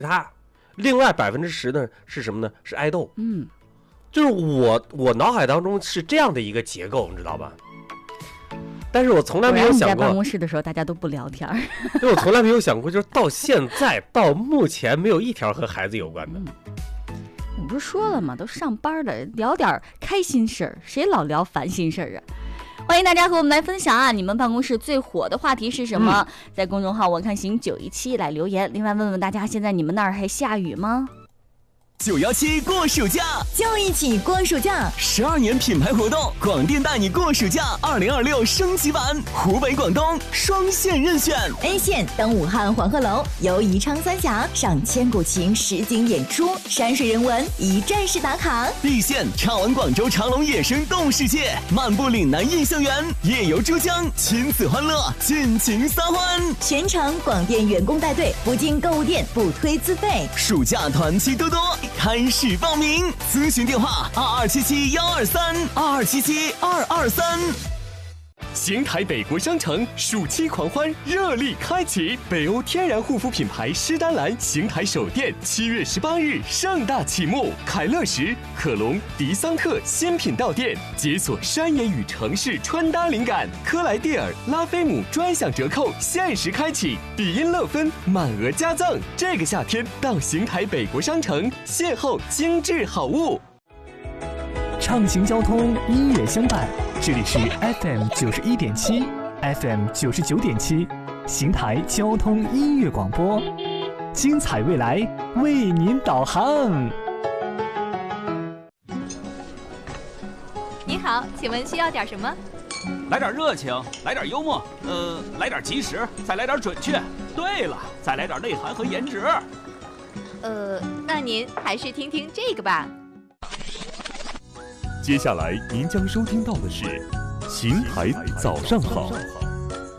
他。另外10%呢是什么呢？是爱豆。就是我脑海当中是这样的一个结构，你知道吧？但是我从来没有想过， 在办公室的时候大家都不聊天。 因为我从来没有想过，就是到现在到目前没有一条和孩子有关的。 我不是说了吗？都上班了，聊点开心事儿，谁老聊烦心事儿啊？欢迎大家和我们来分享啊！你们办公室最火的话题是什么？在公众号我看行917来留言。另外问问大家，现在你们那儿还下雨吗 ？917过暑假， 就一起过暑假 ！12年品牌活动，广电带你过暑假2026升级版，湖北、广东双线任选。 A 线登武汉黄鹤楼，游宜昌三峡，上千古情实景演出，山水人文一站式打卡。 B 线畅玩广州长隆野生动物世界，漫步岭南印象园，夜游珠江，亲子欢乐，尽情撒欢。 全程广电员工带队，不进购物店，不推资费。 暑假团期多多。开始报名，咨询电话2277-123，2277-223。邢台北国商城暑期狂欢热力开启，北欧天然护肤品牌诗丹兰邢台首店7月18日盛大启幕，凯乐石、可隆、迪桑特新品到店，解锁山野与城市穿搭灵感，科莱蒂尔、拉菲姆专享折扣限时开启，比音乐芬满额加赠。这个夏天到邢台北国商城邂逅精致好物。 畅行交通，音乐相伴。这里是 FM 91.7 FM 99.7邢台交通音乐广播，精彩未来为您导航。 您好，请问需要点什么？ 来点热情，来点幽默，来点及时，再来点准确。对了，再来点内涵和颜值。 那您还是听听这个吧。 接下来您将收听到的是《邢台早上好》。